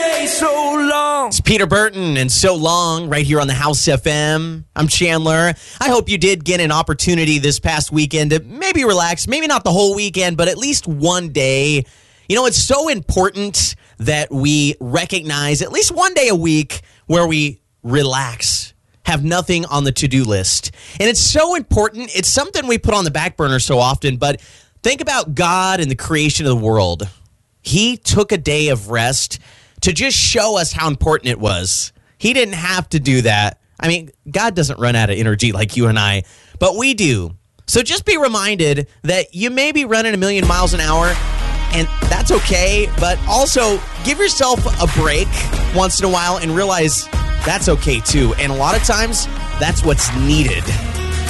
day so long. It's Peter Burton and So Long right here on the House FM. I'm Chandler. I hope you did get an opportunity this past weekend to maybe relax, maybe not the whole weekend, but at least one day. You know, it's so important that we recognize at least one day a week where we relax, have nothing on the to-do list. And it's so important. It's something we put on the back burner so often, but think about God and the creation of the world. He took a day of rest to just show us how important it was. He didn't have to do that. I mean, God doesn't run out of energy like you and I, but we do. So just be reminded that you may be running 1,000,000 miles an hour, and that's okay, but also give yourself a break once in a while and realize that's okay too. And a lot of times, that's what's needed.